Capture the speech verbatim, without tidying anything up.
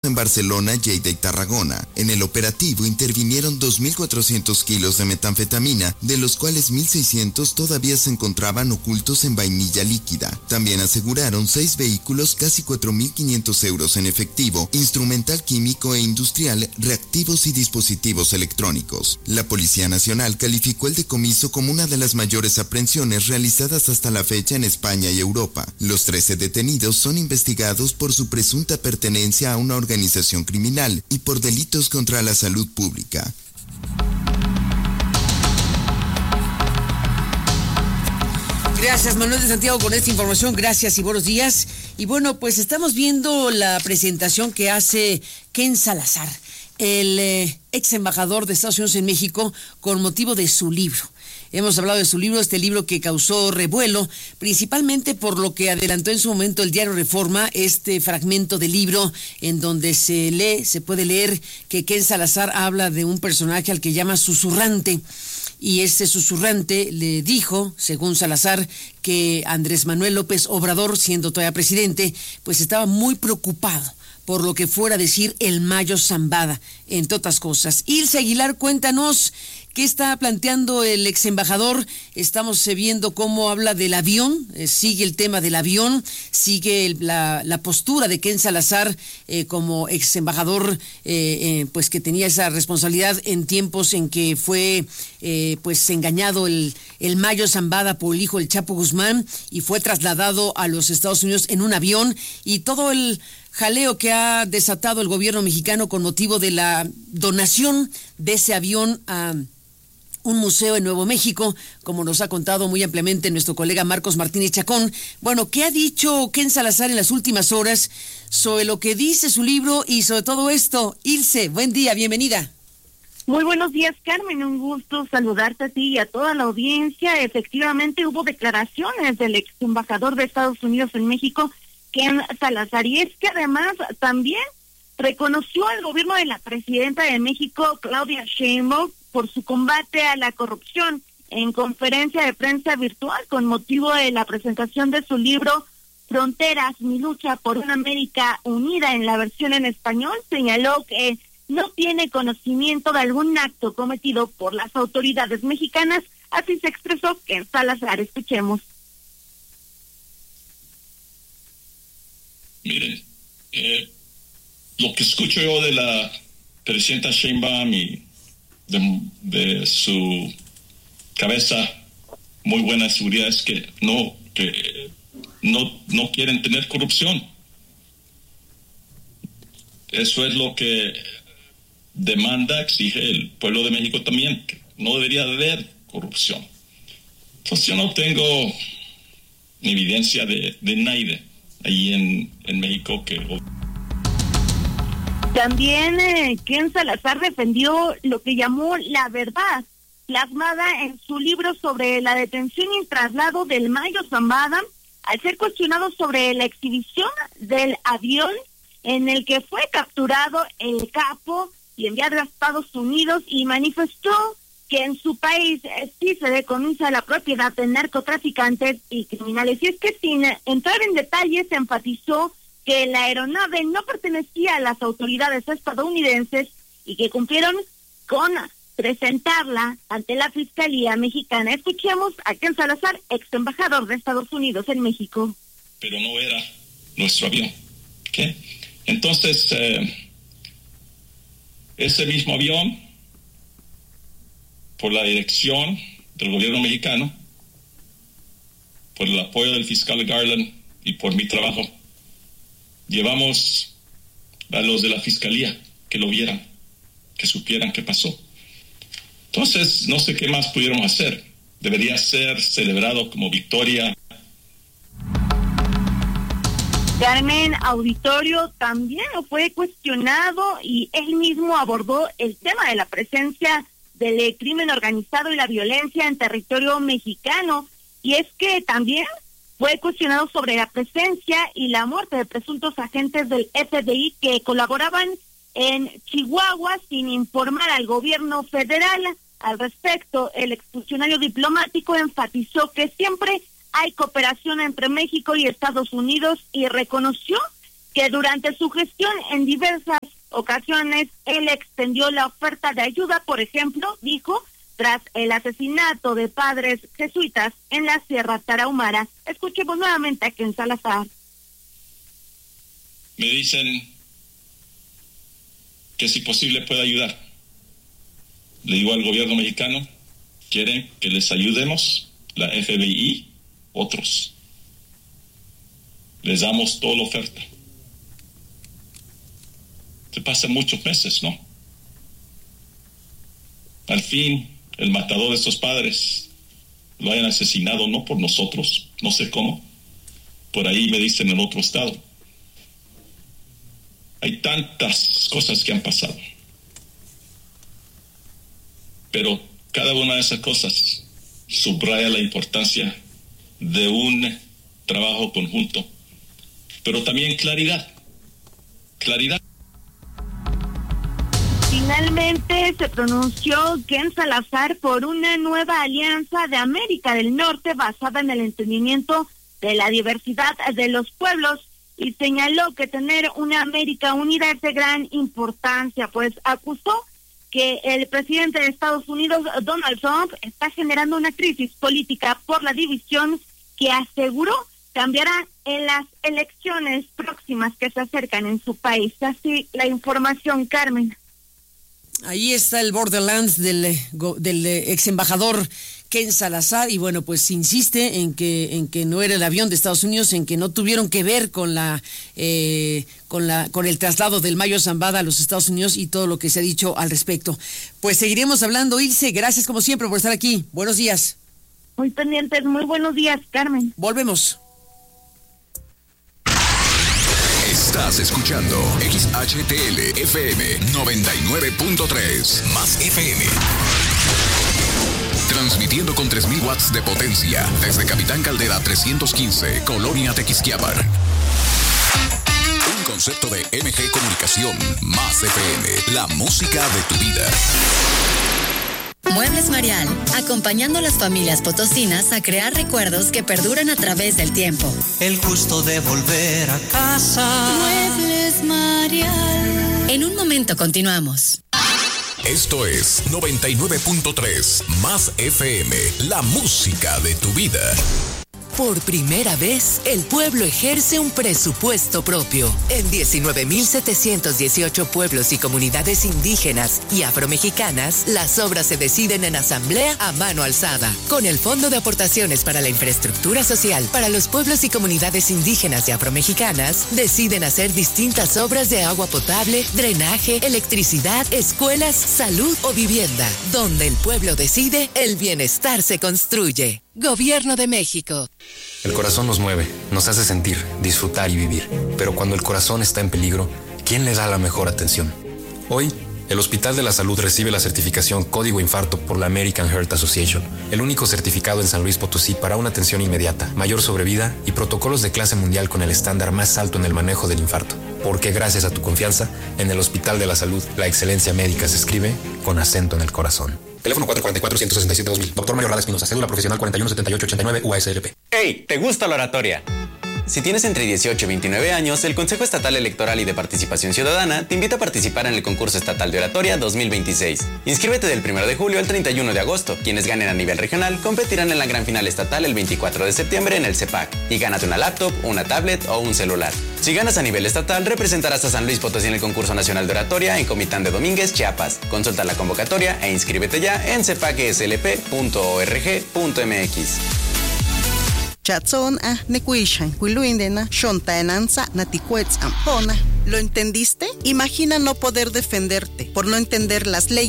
en Barcelona, Lleida y Tarragona. En el operativo intervinieron dos mil cuatrocientos kilos de metanfetamina, de los cuales mil seiscientos todavía se encontraban ocultos en vainilla líquida. También aseguraron seis vehículos, casi cuatro mil quinientos euros en efectivo, instrumental químico e industrial, reactivos y dispositivos electrónicos. La Policía Nacional calificó el decomiso como una de las mayores aprehensiones realizadas hasta la fecha en España y Europa. Los trece detenidos son investigados por su presunta pertenencia a una organización criminal y por delitos contra la salud pública. Gracias, Manuel de Santiago, con esta información. Gracias y buenos días. Y bueno, pues estamos viendo la presentación que hace Ken Salazar, el eh, ex embajador de Estados Unidos en México, con motivo de su libro. Hemos hablado de su libro, este libro que causó revuelo, principalmente por lo que adelantó en su momento el diario Reforma, este fragmento de libro en donde se lee, se puede leer que Ken Salazar habla de un personaje al que llama susurrante. Y ese susurrante le dijo, según Salazar, que Andrés Manuel López Obrador, siendo todavía presidente, pues estaba muy preocupado por lo que fuera a decir el Mayo Zambada, entre otras cosas. Ilse Aguilar, cuéntanos qué está planteando el ex embajador. Estamos viendo cómo habla del avión, eh, sigue el tema del avión, sigue el, la, la postura de Ken Salazar eh, como ex embajador, eh, eh, pues que tenía esa responsabilidad en tiempos en que fue eh, pues engañado el, el Mayo Zambada por el hijo del Chapo Guzmán y fue trasladado a los Estados Unidos en un avión, y todo el jaleo que ha desatado el gobierno mexicano con motivo de la donación de ese avión a un museo en Nuevo México, como nos ha contado muy ampliamente nuestro colega Marcos Martínez Chacón. Bueno, ¿qué ha dicho Ken Salazar en las últimas horas sobre lo que dice su libro y sobre todo esto? Ilse, buen día, bienvenida. Muy buenos días, Carmen, un gusto saludarte a ti y a toda la audiencia. Efectivamente hubo declaraciones del ex embajador de Estados Unidos en México, Ken Salazar, y es que además también reconoció al gobierno de la presidenta de México, Claudia Sheinbaum, por su combate a la corrupción. En conferencia de prensa virtual con motivo de la presentación de su libro Fronteras, mi lucha por una América unida, en la versión en español, señaló que no tiene conocimiento de algún acto cometido por las autoridades mexicanas. Así se expresó Ken Salazar. Escuchemos. Miren, eh, lo que escucho yo de la presidenta Sheinbaum y de, de su cabeza muy buena seguridad es que no que no no quieren tener corrupción. Eso es lo que demanda, exige el pueblo de México también, que no debería haber corrupción. Entonces yo no tengo ni evidencia de, de nadie ahí en, en México que... También eh, Ken Salazar defendió lo que llamó la verdad, plasmada en su libro sobre la detención y traslado del Mayo Zambada, al ser cuestionado sobre la exhibición del avión en el que fue capturado el capo y enviado a Estados Unidos, y manifestó que en su país eh, sí se decomisa la propiedad de narcotraficantes y criminales. Y es que sin entrar en detalles, enfatizó que la aeronave no pertenecía a las autoridades estadounidenses y que cumplieron con presentarla ante la Fiscalía Mexicana. Escuchemos a Ken Salazar, ex embajador de Estados Unidos en México. Pero no era nuestro avión. ¿Qué? Entonces, eh, ese mismo avión, por la dirección del gobierno mexicano, por el apoyo del fiscal Garland y por mi trabajo, llevamos a los de la fiscalía que lo vieran, que supieran qué pasó. Entonces, no sé qué más pudiéramos hacer. Debería ser celebrado como victoria. Carmen, auditorio, también fue cuestionado y él mismo abordó el tema de la presencia del crimen organizado y la violencia en territorio mexicano. Y es que también fue cuestionado sobre la presencia y la muerte de presuntos agentes del F B I que colaboraban en Chihuahua sin informar al gobierno federal. Al respecto, el exfuncionario diplomático enfatizó que siempre hay cooperación entre México y Estados Unidos y reconoció que durante su gestión en diversas ocasiones él extendió la oferta de ayuda, por ejemplo, dijo, tras el asesinato de padres jesuitas en la Sierra Tarahumara. Escuchemos nuevamente a Ken Salazar. Me dicen que si posible puede ayudar. Le digo al gobierno mexicano, quieren que les ayudemos, la F B I, otros. Les damos toda la oferta. Se pasan muchos meses, ¿no? Al fin, el matador de estos padres lo hayan asesinado, no por nosotros, no sé cómo. Por ahí me dicen en otro estado. Hay tantas cosas que han pasado. Pero cada una de esas cosas subraya la importancia de un trabajo conjunto. Pero también claridad. Claridad. Finalmente se pronunció Ken Salazar por una nueva alianza de América del Norte basada en el entendimiento de la diversidad de los pueblos y señaló que tener una América unida es de gran importancia, pues acusó que el presidente de Estados Unidos, Donald Trump, está generando una crisis política por la división que aseguró cambiará en las elecciones próximas que se acercan en su país. Así la información, Carmen. Ahí está el Borderlands del, del ex embajador Ken Salazar, y bueno, pues insiste en que en que no era el avión de Estados Unidos, en que no tuvieron que ver con la eh, con la con el traslado del Mayo Zambada a los Estados Unidos y todo lo que se ha dicho al respecto. Pues seguiremos hablando, Ilse, gracias como siempre por estar aquí. Buenos días. Muy pendientes, muy buenos días, Carmen. Volvemos. Estás escuchando X H T L F M noventa y nueve punto tres más F M. Transmitiendo con tres mil watts de potencia desde Capitán Caldera trescientos quince, Colonia Tequisquiapan. Un concepto de M G Comunicación más F M, la música de tu vida. Muebles Marial, acompañando a las familias potosinas a crear recuerdos que perduran a través del tiempo. El gusto de volver a casa. Muebles Marial. En un momento continuamos. Esto es noventa y nueve punto tres más F M, la música de tu vida. Por primera vez, el pueblo ejerce un presupuesto propio. En diecinueve mil setecientos dieciocho pueblos y comunidades indígenas y afromexicanas, las obras se deciden en asamblea a mano alzada. Con el Fondo de Aportaciones para la Infraestructura Social para los pueblos y comunidades indígenas y afromexicanas, deciden hacer distintas obras de agua potable, drenaje, electricidad, escuelas, salud o vivienda. Donde el pueblo decide, el bienestar se construye. Gobierno de México. El corazón nos mueve, nos hace sentir, disfrutar y vivir. Pero cuando el corazón está en peligro, ¿quién le da la mejor atención? Hoy, el Hospital de la Salud recibe la certificación Código Infarto por la American Heart Association, el único certificado en San Luis Potosí para una atención inmediata, mayor sobrevida y protocolos de clase mundial con el estándar más alto en el manejo del infarto. Porque gracias a tu confianza, en el Hospital de la Salud, la excelencia médica se escribe con acento en el corazón. Teléfono cuatro cuatro cuatro, uno seis siete, dos mil. Doctor Mario Rada Espinosa. Cédula profesional cuarenta y uno setenta y ocho ochenta y nueve U A S L P. ¡Hey! ¿Te gusta la oratoria? Si tienes entre dieciocho y veintinueve años, el Consejo Estatal Electoral y de Participación Ciudadana te invita a participar en el concurso estatal de oratoria dos mil veintiséis. Inscríbete del primero de julio al treinta y uno de agosto. Quienes ganen a nivel regional competirán en la gran final estatal el veinticuatro de septiembre en el C E P A C. Y gánate una laptop, una tablet o un celular. Si ganas a nivel estatal, representarás a San Luis Potosí en el concurso nacional de oratoria en Comitán de Domínguez, Chiapas. Consulta la convocatoria e inscríbete ya en cepaceslp punto org punto mx. ¿Lo entendiste? Imagina no poder defenderte por no entender las leyes